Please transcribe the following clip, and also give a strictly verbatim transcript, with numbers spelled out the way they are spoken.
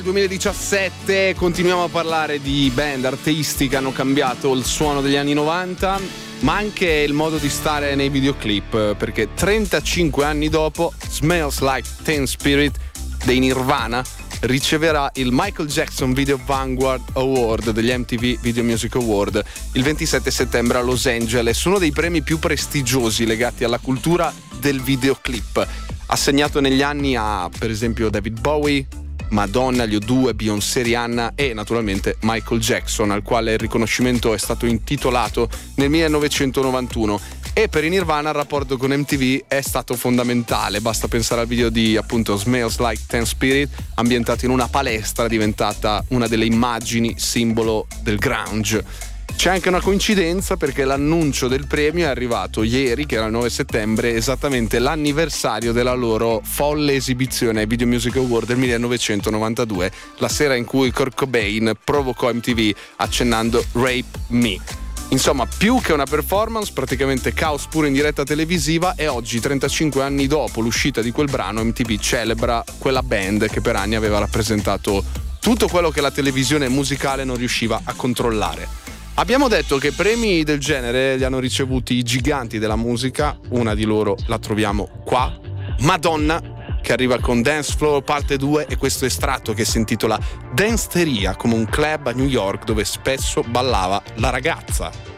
duemiladiciassette continuiamo a parlare di band, artisti che hanno cambiato il suono degli anni novanta, ma anche il modo di stare nei videoclip, perché trentacinque anni dopo Smells Like Teen Spirit dei Nirvana riceverà il Michael Jackson Video Vanguard Award degli M T V Video Music Award il ventisette settembre a Los Angeles, uno dei premi più prestigiosi legati alla cultura del videoclip, assegnato negli anni a, per esempio, David Bowie, Madonna, gli U due, Beyoncé, Rihanna e naturalmente Michael Jackson, al quale il riconoscimento è stato intitolato nel millenovecentonovantuno. E per i Nirvana il rapporto con M T V è stato fondamentale, basta pensare al video di appunto Smells Like Teen Spirit, ambientato in una palestra diventata una delle immagini simbolo del grunge. C'è anche una coincidenza, perché l'annuncio del premio è arrivato ieri, che era il nove settembre, esattamente l'anniversario della loro folle esibizione ai Video Music Award del millenovecentonovantadue, la sera in cui Kurt Cobain provocò M T V accennando "Rape Me". Insomma, più che una performance, praticamente caos puro in diretta televisiva, e oggi, trentacinque anni dopo l'uscita di quel brano, M T V celebra quella band che per anni aveva rappresentato tutto quello che la televisione musicale non riusciva a controllare. Abbiamo detto che premi del genere li hanno ricevuti i giganti della musica, una di loro la troviamo qua, Madonna, che arriva con Dance Floor parte due e questo estratto che si intitola Danceteria, come un club a New York dove spesso ballava la ragazza.